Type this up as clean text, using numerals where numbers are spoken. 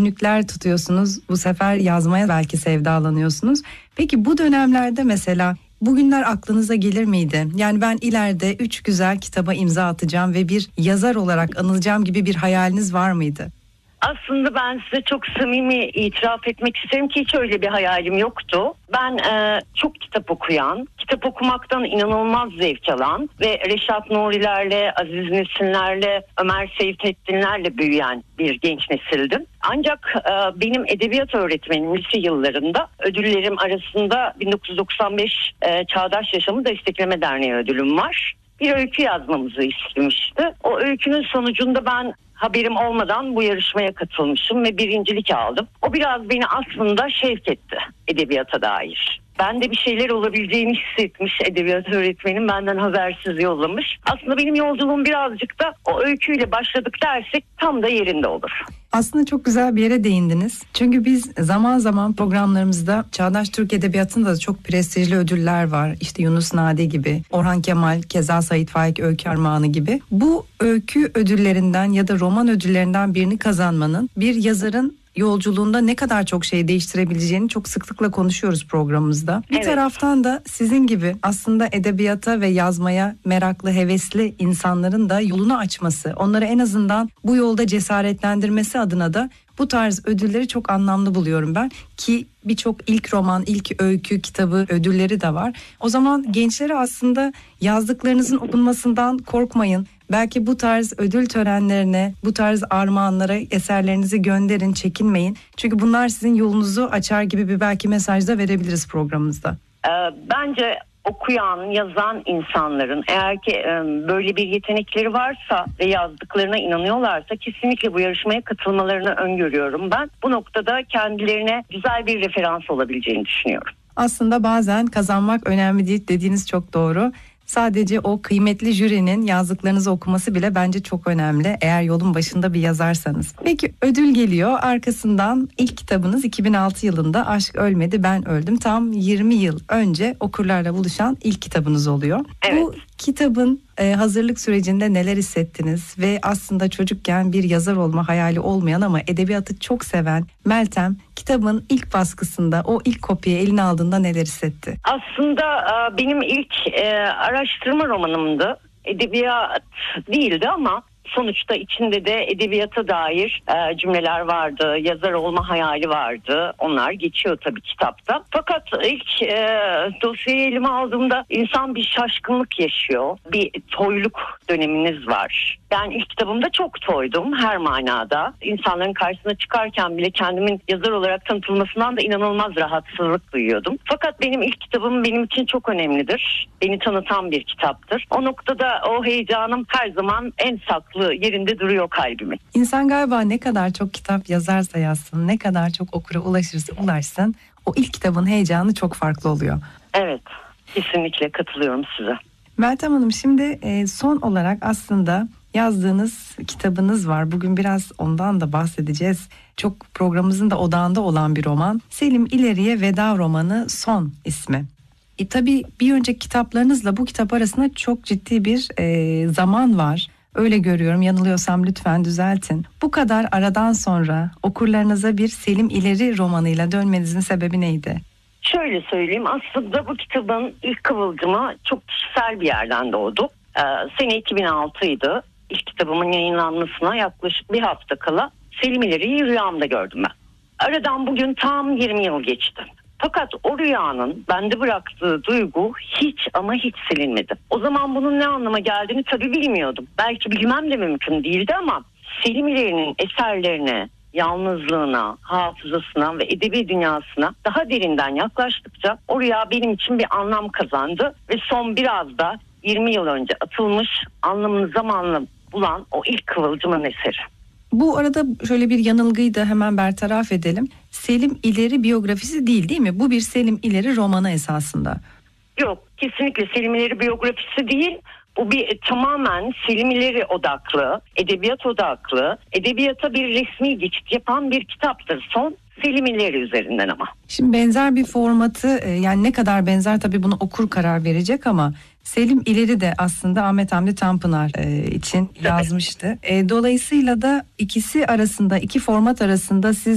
günlükler tutuyorsunuz. Bu sefer yazmaya belki sevdalanıyorsunuz. Peki bu dönemlerde mesela bugünler aklınıza gelir miydi? Yani ben ileride 3 güzel kitaba imza atacağım ve bir yazar olarak anılacağım gibi bir hayaliniz var mıydı? Aslında ben size çok samimi itiraf etmek isterim ki hiç öyle bir hayalim yoktu. Ben çok kitap okuyan, kitap okumaktan inanılmaz zevk alan ve Reşat Nuri'lerle, Aziz Nesinler'le, Ömer Seyfettinler'le büyüyen bir genç nesildim. Ancak benim edebiyat öğretmenim lise yıllarında ödüllerim arasında 1995 Çağdaş Yaşamı Destekleme Derneği ödülüm var. Bir öykü yazmamızı istemişti. O öykünün sonucunda ben haberim olmadan bu yarışmaya katılmışım ve birincilik aldım. O biraz beni aslında şevk etti edebiyata dair. Ben de bir şeyler olabileceğini hissetmiş edebiyat öğretmenim, benden habersiz yollamış. Aslında benim yolculuğum birazcık da o öyküyle başladık dersek tam da yerinde olur. Aslında çok güzel bir yere değindiniz. Çünkü biz zaman zaman programlarımızda Çağdaş Türk Edebiyatı'nda da çok prestijli ödüller var. İşte Yunus Nadi gibi, Orhan Kemal, keza Sait Faik Öykü Armağanı gibi. Bu öykü ödüllerinden ya da roman ödüllerinden birini kazanmanın bir yazarın yolculuğunda ne kadar çok şey değiştirebileceğini çok sıklıkla konuşuyoruz programımızda. Bir taraftan da sizin gibi aslında edebiyata ve yazmaya meraklı, hevesli insanların da yolunu açması, onları en azından bu yolda cesaretlendirmesi adına da bu tarz ödülleri çok anlamlı buluyorum ben. Ki birçok ilk roman, ilk öykü kitabı ödülleri de var. O zaman gençlere aslında yazdıklarınızın okunmasından korkmayın. Belki bu tarz ödül törenlerine, bu tarz armağanlara eserlerinizi gönderin, çekinmeyin. Çünkü bunlar sizin yolunuzu açar gibi bir belki mesaj da verebiliriz programımızda. Bence okuyan, yazan insanların eğer ki böyle bir yetenekleri varsa ve yazdıklarına inanıyorlarsa kesinlikle bu yarışmaya katılmalarını öngörüyorum ben. Bu noktada kendilerine güzel bir referans olabileceğini düşünüyorum. Aslında bazen kazanmak önemli değil dediğiniz çok doğru. Sadece o kıymetli jürinin yazdıklarınızı okuması bile bence çok önemli eğer yolun başında bir yazarsanız. Peki ödül geliyor, arkasından ilk kitabınız 2006 yılında Aşk Ölmedi Ben Öldüm, tam 20 yıl önce okurlarla buluşan ilk kitabınız oluyor. Evet. Bu kitabın hazırlık sürecinde neler hissettiniz ve aslında çocukken bir yazar olma hayali olmayan ama edebiyatı çok seven Meltem kitabın ilk baskısında o ilk kopyayı eline aldığında neler hissetti? Aslında benim ilk araştırma romanımdı. Edebiyat değildi ama sonuçta içinde de edebiyata dair cümleler vardı, yazar olma hayali vardı. Onlar geçiyor tabii kitapta. Fakat ilk dosyayı elime aldığımda insan bir şaşkınlık yaşıyor. Bir toyluk döneminiz var. Ben ilk kitabımda çok toydum her manada. İnsanların karşısına çıkarken bile kendimin yazar olarak tanıtılmasından da inanılmaz rahatsızlık duyuyordum. Fakat benim ilk kitabım benim için çok önemlidir. Beni tanıtan bir kitaptır. O noktada o heyecanım her zaman en saklı yerinde duruyor kalbimin. İnsan galiba ne kadar çok kitap yazarsa yazsın, ne kadar çok okura ulaşırsa ulaşsın, o ilk kitabın heyecanı çok farklı oluyor. Evet, kesinlikle katılıyorum size. Meltem Hanım, şimdi son olarak aslında yazdığınız kitabınız var. Bugün biraz ondan da bahsedeceğiz. Çok programımızın da odağında olan bir roman. Selim İleri'ye veda romanı Son ismi. Tabii bir önceki kitaplarınızla bu kitap arasında çok ciddi bir zaman var. Öyle görüyorum, yanılıyorsam lütfen düzeltin. Bu kadar aradan sonra okurlarınıza bir Selim İleri romanıyla dönmenizin sebebi neydi? Şöyle söyleyeyim, aslında bu kitabın ilk kıvılcımı çok kişisel bir yerden doğdu. Sene 2006'ydı. İlk kitabımın yayınlanmasına yaklaşık bir hafta kala Selim İleri'yi rüyamda gördüm ben. Aradan bugün tam 20 yıl geçti. Fakat o rüyanın bende bıraktığı duygu hiç ama hiç silinmedi. O zaman bunun ne anlama geldiğini tabii bilmiyordum. Belki bilmem de mümkün değildi ama Selim İleri'nin eserlerine, yalnızlığına, hafızasına ve edebi dünyasına daha derinden yaklaştıkça o rüya benim için bir anlam kazandı ve son biraz da 20 yıl önce atılmış, anlamını zamanla bulan o ilk kıvılcımın eseri. Bu arada şöyle bir yanılgıyı da hemen bertaraf edelim. Selim İleri biyografisi değil mi? Bu bir Selim İleri romanı esasında. Yok, kesinlikle Selim İleri biyografisi değil. Bu bir tamamen Selim İleri odaklı, edebiyat odaklı, edebiyata bir resmi geçit yapan bir kitaptır. Son Selim İleri üzerinden ama. Şimdi benzer bir formatı, yani ne kadar benzer tabii bunu okur karar verecek ama Selim İleri de aslında Ahmet Hamdi Tanpınar için yazmıştı. Dolayısıyla da ikisi arasında, iki format arasında siz